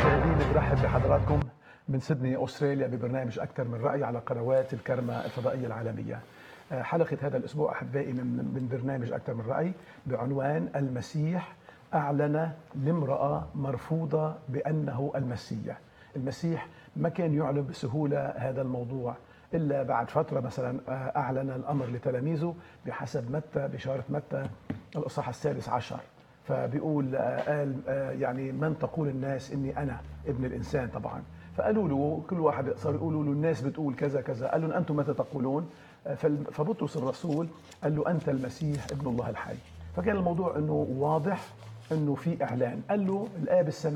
مشاهدينا برحب بحضراتكم من سيدني أستراليا ببرنامج أكثر من رأي على قنوات الكرمة الفضائية العالمية. حلقة هذا الأسبوع أحبائي من برنامج أكثر من رأي بعنوان المسيح أعلن لامرأة مرفوضة بأنه المسيح. المسيح ما كان يعلن بسهولة هذا الموضوع إلا بعد فترة، مثلا أعلن الأمر لتلاميذه بحسب متى، بشارة متى الإصحاح 16. فبيقول قال يعني من تقول الناس اني انا ابن الانسان. طبعا فقالوا له كل واحد صار يقولوا له الناس بتقول كذا كذا، قال لهم انتم ماذا تقولون؟ فبطرس الرسول قال له انت المسيح ابن الله الحي. فكان الموضوع انه واضح انه في اعلان. قال له الاب السماوي